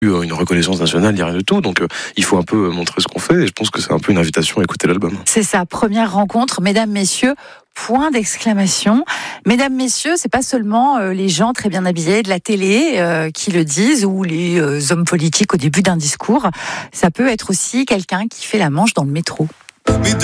une reconnaissance nationale, il n'y a rien de tout. Donc il faut un peu montrer ce qu'on fait, et je pense que c'est un peu une invitation à écouter l'album. C'est sa première rencontre, mesdames, messieurs. Point d'exclamation. Mesdames, messieurs, c'est pas seulement les gens très bien habillés de la télé qui le disent, ou les hommes politiques au début d'un discours. Ça peut être aussi quelqu'un qui fait la manche dans le métro.